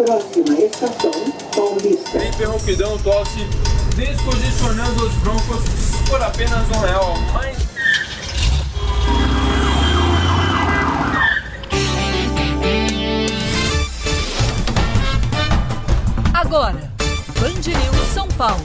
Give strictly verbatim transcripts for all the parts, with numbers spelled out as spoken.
Próxima estação, Paulista. Interrompidão tosse, descongestionando os broncos por apenas um real a mais. Agora, Band News São Paulo.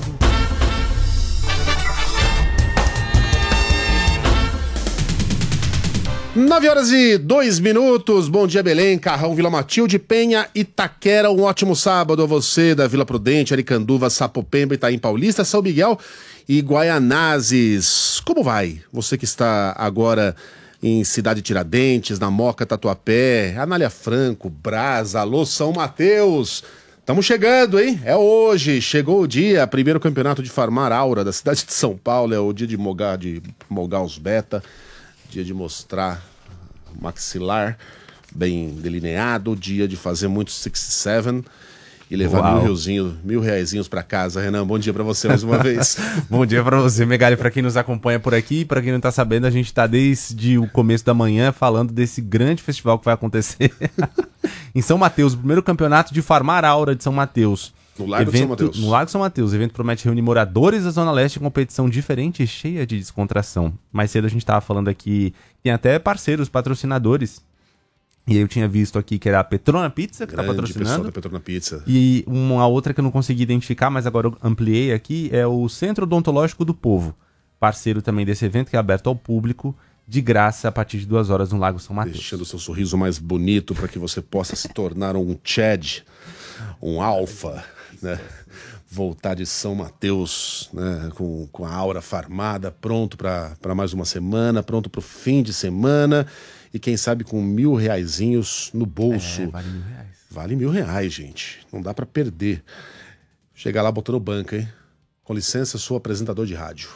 Nove horas e dois minutos. Bom dia, Belém, Carrão, Vila Matilde, Penha, Itaquera. Um ótimo sábado a você da Vila Prudente, Aricanduva, Sapopemba, Itaim Paulista, São Miguel e Guaianazes. Como vai? Você que está agora em Cidade Tiradentes, na Moca, Tatuapé, Anália Franco, Brás, alô, São Mateus. Estamos chegando, hein? É hoje, chegou o dia, primeiro campeonato de Farmar Aura da cidade de São Paulo, é o dia de mogar, de mogar os beta, dia de mostrar o maxilar bem delineado, dia de fazer muito sessenta e sete e levar Uau. mil reuzinho, mil reaisinhos pra casa. Renan, bom dia pra você mais uma vez. Bom dia pra você, Megali, pra quem nos acompanha por aqui. Pra quem não tá sabendo, a gente tá desde o começo da manhã falando desse grande festival que vai acontecer em São Mateus, o primeiro campeonato de Farmar Aura de São Mateus. No Lago evento, de São Mateus. No Lago de São Mateus. O evento promete reunir moradores da Zona Leste em competição diferente e cheia de descontração. Mais cedo a gente tava falando aqui, tem até parceiros, patrocinadores. E aí eu tinha visto aqui que era a Petrona Pizza, que Grande tá pessoal patrocinando. da Petrona Pizza. E uma outra que eu não consegui identificar, mas agora eu ampliei aqui, é o Centro Odontológico do Povo. Parceiro também desse evento, que é aberto ao público, de graça, a partir de duas horas no Lago São Mateus. Deixando o seu sorriso mais bonito para que você possa se tornar um Chad, um Alfa, né? Voltar de São Mateus, né? com, com a aura farmada, pronto para mais uma semana, pronto para o fim de semana. E quem sabe com mil reaisinhos no bolso. É, vale mil reais. Vale mil reais, gente. Não dá pra perder. Chegar lá botando banca, hein? Com licença, sou apresentador de rádio.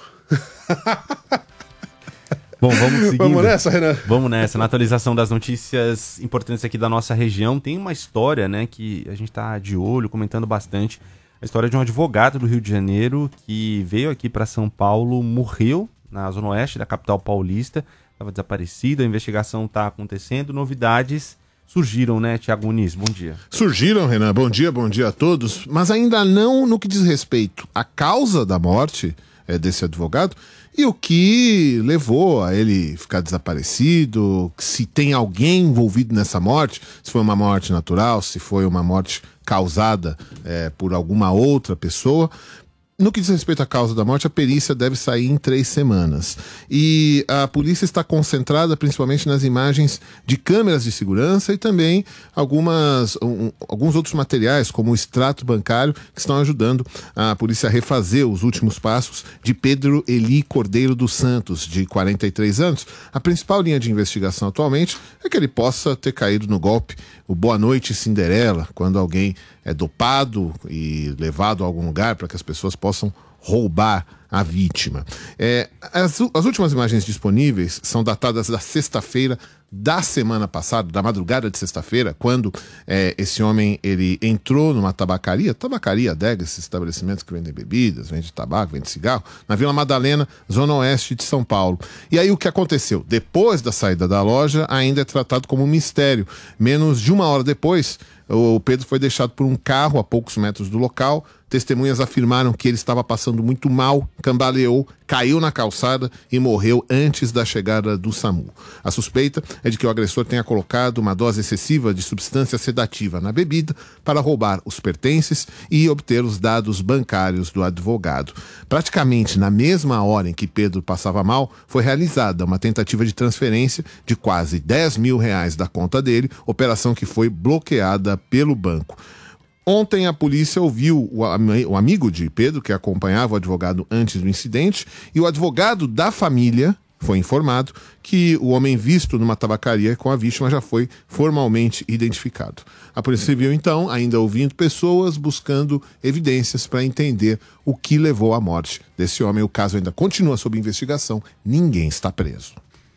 Bom, vamos seguindo. Vamos nessa, Renan? Vamos nessa. Na atualização das notícias importantes aqui da nossa região, tem uma história, né, que a gente tá de olho, comentando bastante. A história de um advogado do Rio de Janeiro que veio aqui para São Paulo, morreu na zona oeste da capital paulista. Estava desaparecido, a investigação está acontecendo, novidades surgiram, né, Tiago Muniz? Bom dia. Surgiram, Renan, bom dia, bom dia a todos, mas ainda não no que diz respeito à causa da morte é, desse advogado e o que levou a ele ficar desaparecido, se tem alguém envolvido nessa morte, se foi uma morte natural, se foi uma morte causada é, por alguma outra pessoa. No que diz respeito à causa da morte, a perícia deve sair em três semanas. E a polícia está concentrada principalmente nas imagens de câmeras de segurança e também algumas, um, alguns outros materiais, como o extrato bancário, que estão ajudando a polícia a refazer os últimos passos de Pedro Eli Cordeiro dos Santos, de quarenta e três anos. A principal linha de investigação atualmente é que ele possa ter caído no golpe, o Boa Noite Cinderela, quando alguém é dopado e levado a algum lugar para que as pessoas possam roubar a vítima. É, as, as últimas imagens disponíveis são datadas da sexta-feira da semana passada, da madrugada de sexta-feira, quando é, esse homem ele entrou numa tabacaria, tabacaria, adega, esses estabelecimentos que vendem bebidas, vende tabaco, vende cigarro, na Vila Madalena, zona oeste de São Paulo. E aí o que aconteceu? Depois da saída da loja, ainda é tratado como um mistério. Menos de uma hora depois, o Pedro foi deixado por um carro a poucos metros do local. Testemunhas afirmaram que ele estava passando muito mal, cambaleou, caiu na calçada e morreu antes da chegada do SAMU. A suspeita é de que o agressor tenha colocado uma dose excessiva de substância sedativa na bebida para roubar os pertences e obter os dados bancários do advogado. Praticamente na mesma hora em que Pedro passava mal, foi realizada uma tentativa de transferência de quase dez mil reais da conta dele, operação que foi bloqueada pelo banco. Ontem a polícia ouviu o, am- o amigo de Pedro, que acompanhava o advogado antes do incidente, e o advogado da família foi informado que o homem visto numa tabacaria com a vítima já foi formalmente identificado. A Polícia Civil, então, ainda ouvindo pessoas, buscando evidências para entender o que levou à morte desse homem. O caso ainda continua sob investigação, ninguém está preso.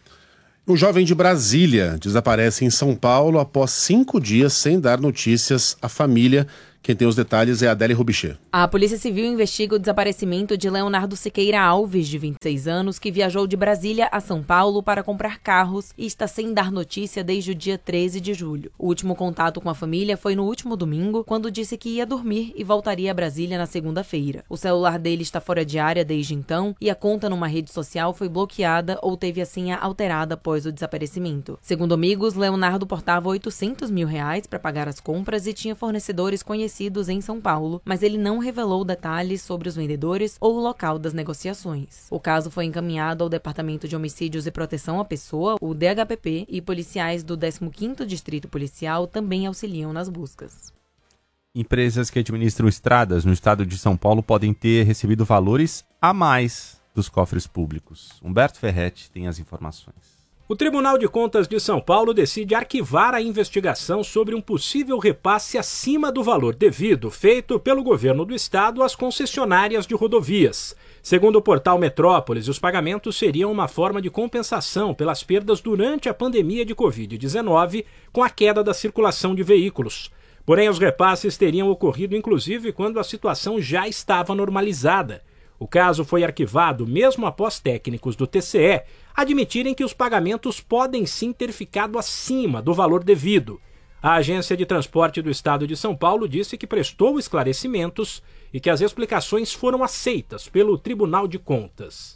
Um jovem de Brasília desaparece em São Paulo após cinco dias sem dar notícias à família Quem tem os detalhes é a Adélia Rubichê. A Polícia Civil investiga o desaparecimento de Leonardo Siqueira Alves, de vinte e seis anos, que viajou de Brasília a São Paulo para comprar carros e está sem dar notícia desde o dia treze de julho. O último contato com a família foi no último domingo, quando disse que ia dormir e voltaria a Brasília na segunda-feira. O celular dele está fora de área desde então e a conta numa rede social foi bloqueada ou teve a senha alterada após o desaparecimento. Segundo amigos, Leonardo portava oitocentos mil reais para pagar as compras e tinha fornecedores conhecidos em São Paulo, mas ele não revelou detalhes sobre os vendedores ou o local das negociações. O caso foi encaminhado ao Departamento de Homicídios e Proteção à Pessoa, o D H P P, e policiais do décimo quinto Distrito Policial também auxiliam nas buscas. Empresas que administram estradas no estado de São Paulo podem ter recebido valores a mais dos cofres públicos. Humberto Ferretti tem as informações. O Tribunal de Contas de São Paulo decide arquivar a investigação sobre um possível repasse acima do valor devido feito pelo governo do estado às concessionárias de rodovias. Segundo o portal Metrópolis, os pagamentos seriam uma forma de compensação pelas perdas durante a pandemia de covid dezenove com a queda da circulação de veículos. Porém, os repasses teriam ocorrido inclusive quando a situação já estava normalizada. O caso foi arquivado mesmo após técnicos do T C E admitirem que os pagamentos podem sim ter ficado acima do valor devido. A Agência de Transporte do Estado de São Paulo disse que prestou esclarecimentos e que as explicações foram aceitas pelo Tribunal de Contas.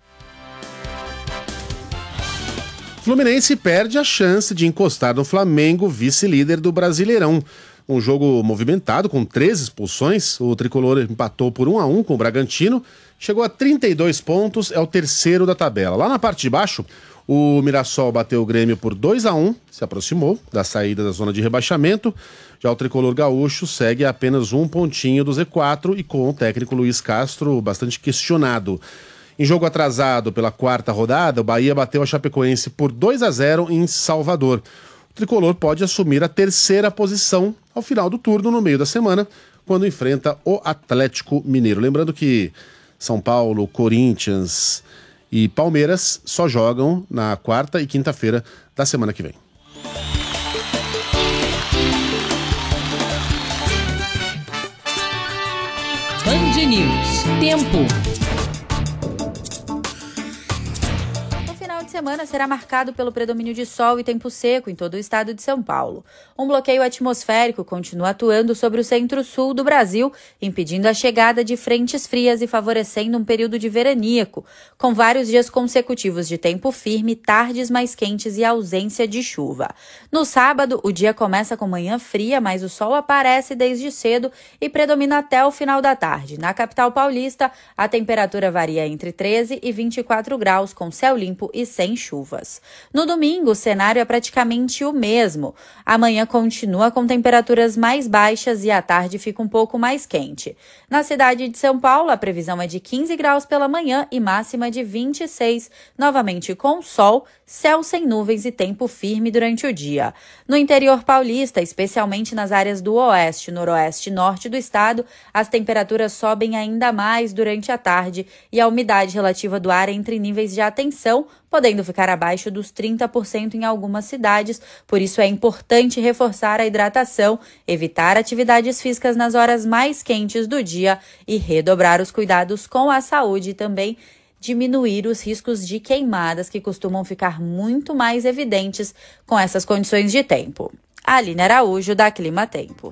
Fluminense perde a chance de encostar no Flamengo, vice-líder do Brasileirão. Um jogo movimentado, com três expulsões. O tricolor empatou por um a um com o Bragantino. Chegou a trinta e dois pontos, é o terceiro da tabela. Lá na parte de baixo, o Mirassol bateu o Grêmio por dois a um, se aproximou da saída da zona de rebaixamento. Já o tricolor gaúcho segue a apenas um pontinho do Z quatro e com o técnico Luiz Castro bastante questionado. Em jogo atrasado pela quarta rodada, o Bahia bateu a Chapecoense por dois a zero em Salvador. O tricolor pode assumir a terceira posição ao final do turno, no meio da semana, quando enfrenta o Atlético Mineiro. Lembrando que São Paulo, Corinthians e Palmeiras só jogam na quarta e quinta-feira da semana que vem. Band News. Tempo. Semana será marcado pelo predomínio de sol e tempo seco em todo o estado de São Paulo. Um bloqueio atmosférico continua atuando sobre o centro-sul do Brasil, impedindo a chegada de frentes frias e favorecendo um período de veraníaco, com vários dias consecutivos de tempo firme, tardes mais quentes e ausência de chuva. No sábado, o dia começa com manhã fria, mas o sol aparece desde cedo e predomina até o final da tarde. Na capital paulista, a temperatura varia entre treze e vinte e quatro graus, com céu limpo e sem sem chuvas. No domingo, o cenário é praticamente o mesmo. Amanhã continua com temperaturas mais baixas e à tarde fica um pouco mais quente. Na cidade de São Paulo, a previsão é de quinze graus pela manhã e máxima de vinte e seis, novamente com sol, céu sem nuvens e tempo firme durante o dia. No interior paulista, especialmente nas áreas do oeste, noroeste e norte do estado, as temperaturas sobem ainda mais durante a tarde e a umidade relativa do ar entre níveis de atenção, podendo ficar abaixo dos trinta por cento em algumas cidades, por isso é importante reforçar a hidratação, evitar atividades físicas nas horas mais quentes do dia e redobrar os cuidados com a saúde e também diminuir os riscos de queimadas que costumam ficar muito mais evidentes com essas condições de tempo. Aline Araújo, da Clima Tempo.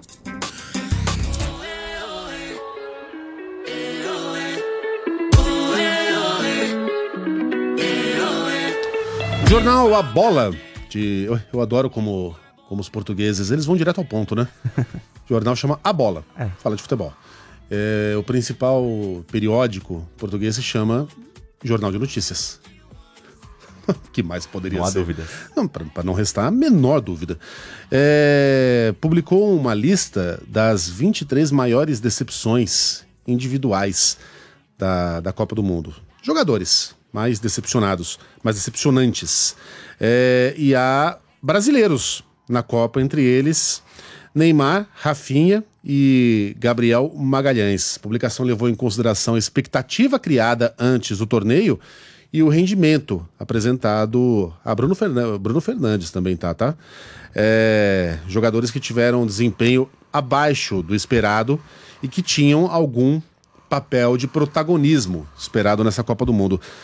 Jornal A Bola, de, eu, eu adoro como, como os portugueses, eles vão direto ao ponto, né? O jornal chama A Bola, é. Fala de futebol. É, o principal periódico português se chama Jornal de Notícias. O que mais poderia não ser? Não há dúvida. Não, para não restar a menor dúvida. É, publicou uma lista das vinte e três maiores decepções individuais da, da Copa do Mundo. Jogadores mais decepcionados, mais decepcionantes. É, e há brasileiros na Copa, entre eles Neymar, Rafinha e Gabriel Magalhães. A publicação levou em consideração a expectativa criada antes do torneio e o rendimento apresentado a Bruno, Fernan- Bruno Fernandes também tá, tá? É, jogadores que tiveram desempenho abaixo do esperado e que tinham algum papel de protagonismo esperado nessa Copa do Mundo.